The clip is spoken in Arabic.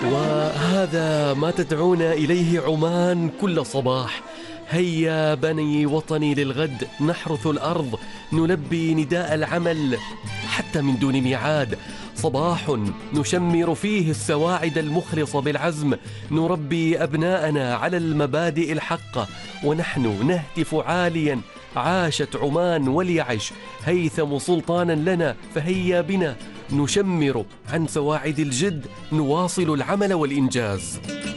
وهذا ما تدعونا إليه عمان كل صباح. هيا بني وطني للغد، نحرث الأرض، نلبي نداء العمل حتى من دون ميعاد. صباح نشمر فيه السواعد المخلصة بالعزم، نربي أبناءنا على المبادئ الحقة، ونحن نهتف عاليا: عاشت عمان وليعش هيثم سلطانا لنا. فهيا بنا نشمر عن سواعد الجد، نواصل العمل والإنجاز.